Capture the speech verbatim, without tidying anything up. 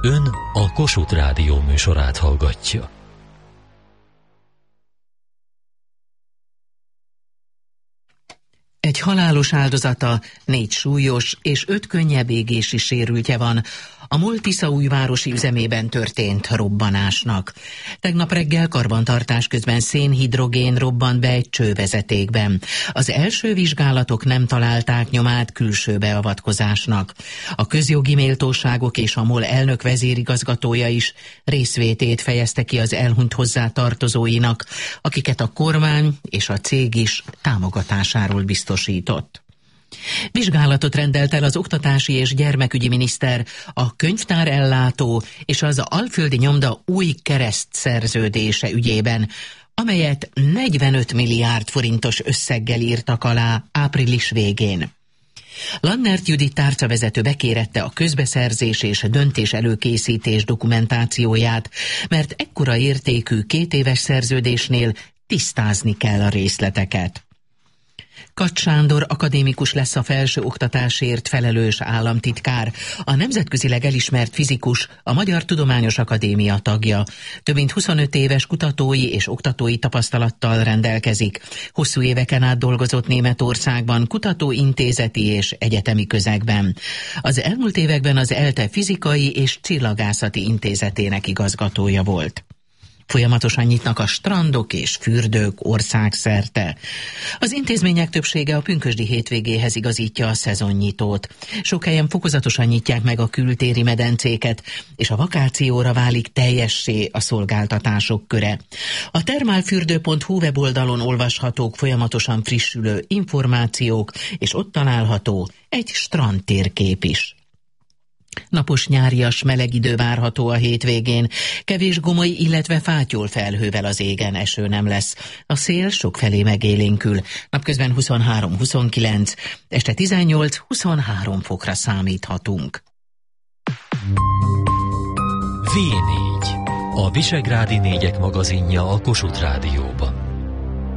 Ön a Kossuth Rádió műsorát hallgatja. Egy halálos áldozata, négy súlyos és öt könnyebb égési sérültje van a Mol-Tiszaújvárosi üzemében történt robbanásnak. Tegnap reggel karbantartás közben szénhidrogén robbant be egy csővezetékben. Az első vizsgálatok nem találták nyomát külső beavatkozásnak. A közjogi méltóságok és a MOL elnök vezérigazgatója is részvétét fejezte ki az elhunyt hozzátartozóinak, akiket a kormány és a cég is támogatásáról biztosított. Vizsgálatot rendelt el az oktatási és gyermekügyi miniszter a könyvtárellátó és az Alföldi Nyomda új keresztszerződése ügyében, amelyet negyvenöt milliárd forintos összeggel írtak alá április végén. Lannert Judit tárcavezető bekérette a közbeszerzés és döntés előkészítés dokumentációját, mert ekkora értékű kétéves szerződésnél tisztázni kell a részleteket. Kacs Sándor akadémikus lesz a felsőoktatásért felelős államtitkár, a nemzetközileg elismert fizikus, a Magyar Tudományos Akadémia tagja. Több mint huszonöt éves kutatói és oktatói tapasztalattal rendelkezik. Hosszú éveken át dolgozott Németországban, kutatóintézeti és egyetemi közegben. Az elmúlt években az ELTE fizikai és csillagászati intézetének igazgatója volt. Folyamatosan nyitnak a strandok és fürdők országszerte. Az intézmények többsége a pünkösdi hétvégéhez igazítja a szezonnyitót. Sok helyen fokozatosan nyitják meg a kültéri medencéket, és a vakációra válik teljessé a szolgáltatások köre. A termálfürdő pont hu weboldalon olvashatók folyamatosan frissülő információk, és ott található egy strandtérkép is. Napos nyárias meleg idő várható a hétvégén, kevés gomoly, illetve fátyol felhővel az égen, eső nem lesz. A szél sokfelé megélénkül, napközben huszonhárom-huszonkilenc, este tizennyolc-huszonhárom fokra számíthatunk. vé négy. A Visegrádi Négyek magazinja a Kossuth Rádióban.